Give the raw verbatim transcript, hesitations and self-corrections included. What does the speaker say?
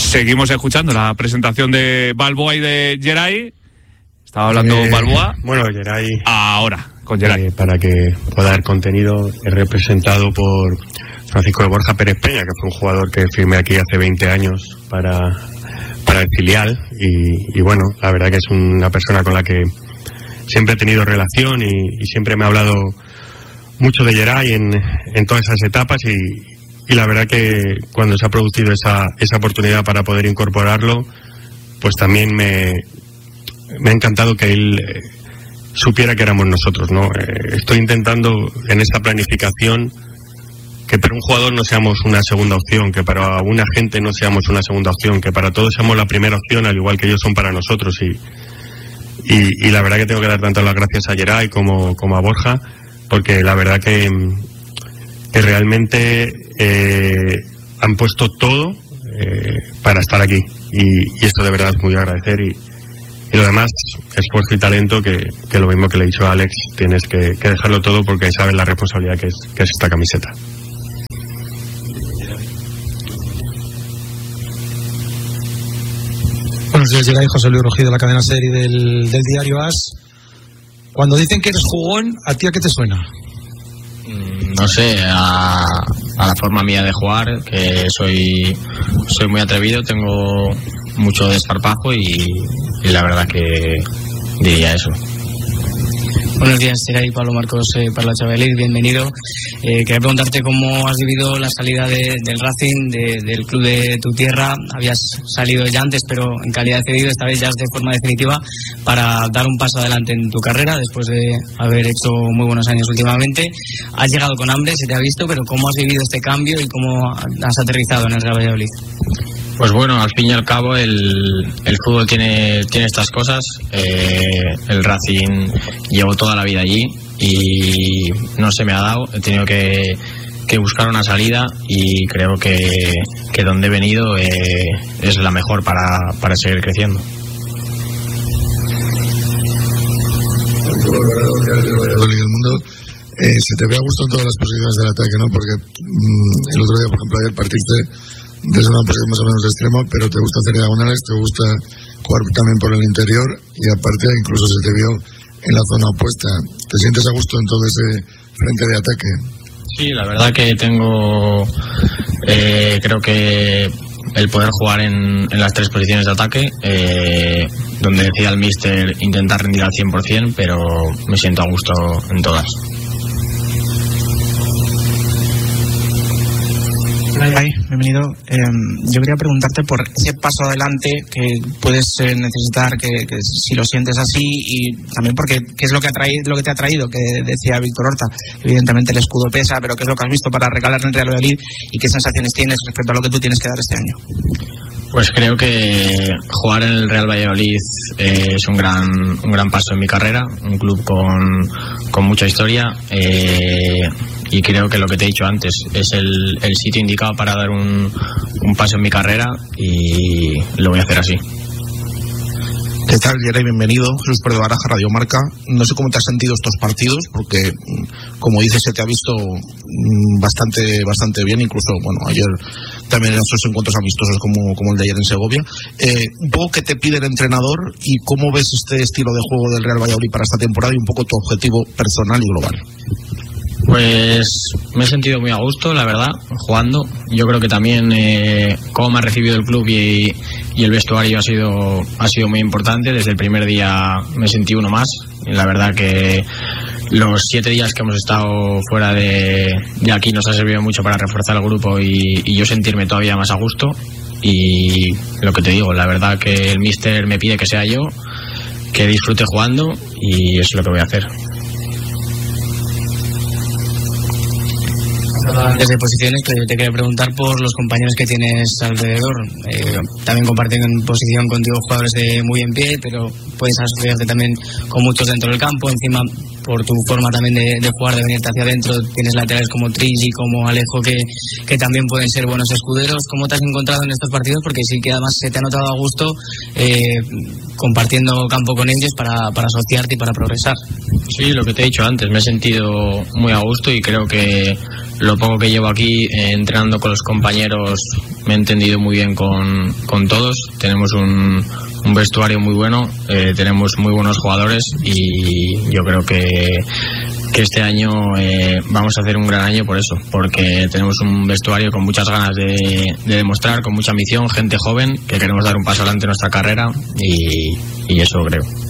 Seguimos escuchando la presentación de Balboa y de Geray. Estaba hablando eh, Balboa. Bueno, Geray. Ahora, con Geray. Eh, para que pueda dar contenido, es representado por Francisco de Borja Pérez Peña, que fue un jugador que firmé aquí hace veinte años para, para el filial. Y, y bueno, la verdad que es una persona con la que siempre he tenido relación y, y siempre me ha hablado mucho de Geray en, en todas esas etapas. Y, y la verdad que cuando se ha producido esa, esa oportunidad para poder incorporarlo, pues también me, me ha encantado que él eh, supiera que éramos nosotros, ¿no? Eh, estoy intentando en esa planificación que para un jugador no seamos una segunda opción, que para una gente no seamos una segunda opción, que para todos seamos la primera opción, al igual que ellos son para nosotros. Y, y, y la verdad que tengo que dar tanto las gracias a Geray como, como a Borja, porque la verdad que, que realmente eh, han puesto todo eh, para estar aquí. Y, y esto de verdad es muy agradecer. Y, y lo demás, esfuerzo y talento, que, que lo mismo que le he dicho a Alex, tienes que, que dejarlo todo porque sabes la responsabilidad que es, que es esta camiseta. Buenos días, Geray. José Luis Rojí de la cadena SER y del, del diario AS. Cuando dicen que eres jugón, ¿a ti a qué te suena? No sé, a, a la forma mía de jugar, que soy, soy muy atrevido, tengo mucho desparpajo y, y la verdad que diría eso. Buenos días, Geray. Pablo Marcos eh, para la Chavalí, bienvenido. Eh, quería preguntarte cómo has vivido la salida de, del Racing, de, del club de tu tierra. Habías salido ya antes, pero en calidad de cedido, esta vez ya de forma definitiva, para dar un paso adelante en tu carrera, después de haber hecho muy buenos años últimamente. Has llegado con hambre, se te ha visto, pero ¿cómo has vivido este cambio y cómo has aterrizado en el Real Valladolid? Pues bueno, al fin y al cabo el, el fútbol tiene, tiene estas cosas. Eh, el Racing llevo toda la vida allí y no se me ha dado. He tenido que, que buscar una salida y creo que, que donde he venido eh, es la mejor para, para seguir creciendo. Del mundo, eh, se te ve a gusto en todas las posiciones del ataque, ¿no? Porque mmm, el otro día, por ejemplo, ayer partiste desde una posición más o menos de extremo, pero te gusta hacer diagonales, te gusta jugar también por el interior y aparte incluso se te vio en la zona opuesta. ¿Te sientes a gusto en todo ese frente de ataque? Sí, la verdad que tengo, eh, creo que el poder jugar en, en las tres posiciones de ataque, eh, donde decía el míster intentar rendir al cien por ciento, pero me siento a gusto en todas. Ay, bienvenido. Eh, yo quería preguntarte por ese paso adelante que puedes eh, necesitar, que, que si lo sientes así, y también porque qué es lo que ha traído, lo que te ha traído, que decía Víctor Horta. Evidentemente el escudo pesa, pero qué es lo que has visto para recalar en el Real Valladolid y qué sensaciones tienes respecto a lo que tú tienes que dar este año. Pues creo que jugar en el Real Valladolid eh, es un gran un gran paso en mi carrera, un club con, con mucha historia. Eh, Y creo que lo que te he dicho antes es el, el sitio indicado para dar un, un paso en mi carrera y lo voy a hacer así. ¿Qué tal, Geray? Bienvenido. Jesús Pérez Baraja, Radio Marca. No sé cómo te has sentido estos partidos, porque, como dices, se te ha visto bastante bastante bien, incluso, bueno, ayer también en esos encuentros amistosos como, como el de ayer en Segovia. Eh, un poco qué te pide el entrenador y cómo ves este estilo de juego del Real Valladolid para esta temporada y un poco tu objetivo personal y global. Pues me he sentido muy a gusto, la verdad, jugando. Yo creo que también eh, cómo me ha recibido el club y, y el vestuario ha sido, ha sido muy importante. Desde el primer día me sentí uno más. Y la verdad que los siete días que hemos estado fuera de, de aquí nos ha servido mucho para reforzar el grupo y, y yo sentirme todavía más a gusto. Y lo que te digo, la verdad que el míster me pide que sea yo, que disfrute jugando y eso es lo que voy a hacer. Desde posiciones, que te quería preguntar por los compañeros que tienes alrededor. Eh, también comparten posición contigo jugadores de muy en pie, pero puedes asociarte también con muchos dentro del campo. Encima, por tu forma también de, de jugar, de venirte hacia adentro, tienes laterales como Trigi, como Alejo, que, que también pueden ser buenos escuderos. ¿Cómo te has encontrado en estos partidos? Porque sí que además se te ha notado a gusto eh, compartiendo campo con ellos para, para asociarte y para progresar. Sí, lo que te he dicho antes, me he sentido muy a gusto y creo que lo poco que llevo aquí eh, entrenando con los compañeros, me he entendido muy bien con, con todos. Tenemos un, un vestuario muy bueno, eh, tenemos muy buenos jugadores y yo creo que, que este año eh, vamos a hacer un gran año por eso, porque tenemos un vestuario con muchas ganas de, de demostrar, con mucha ambición, gente joven que queremos dar un paso adelante en nuestra carrera y, y eso creo.